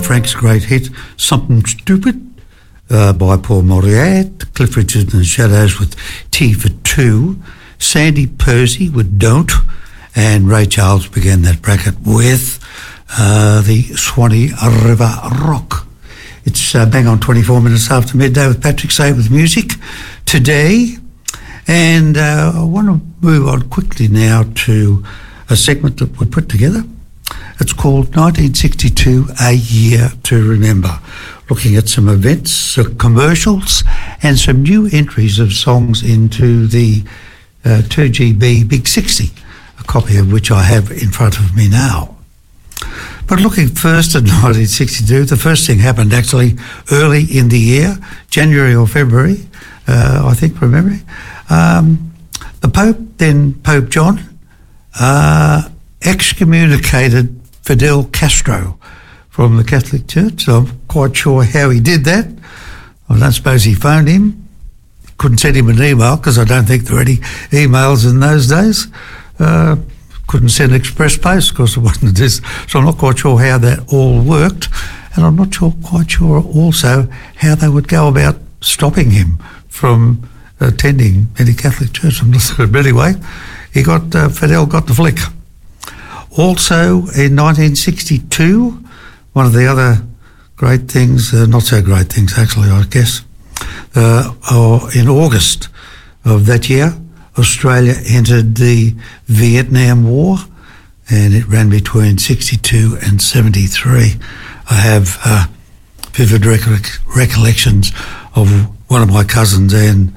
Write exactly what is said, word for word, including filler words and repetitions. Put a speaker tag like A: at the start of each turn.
A: Frank's great hit, Something Stupid, uh, by Paul Moriarty, Cliff Richard and the Shadows with T for Two, Sandy Percy with Don't, and Ray Charles began that bracket with uh, the Swanee River Rock. It's uh, bang on twenty-four minutes after midday with Patrick Say with music today. And uh, I want to move on quickly now to a segment that we put together. It's called nineteen sixty-two, A Year to Remember, looking at some events, uh, commercials, and some new entries of songs into the uh, two G B Big sixty, a copy of which I have in front of me now. But looking first at nineteen sixty-two, the first thing happened actually early in the year, January or February, uh, I think from memory. Um, the Pope, then Pope John, uh, excommunicated Fidel Castro from the Catholic Church. I'm quite sure how he did that. I don't suppose he phoned him. Couldn't send him an email because I don't think there were any emails in those days. Uh, couldn't send express post because it wasn't this. So I'm not quite sure how that all worked. And I'm not sure, quite sure also how they would go about stopping him from attending any Catholic church. I'm not sure. But anyway, he got, uh, Fidel got the flick. Also, in nineteen sixty-two, one of the other great things, uh, not so great things actually, I guess, uh, or in August of that year, Australia entered the Vietnam War, and it ran between sixty-two and seventy-three. I have uh, vivid recollec- recollections of one of my cousins and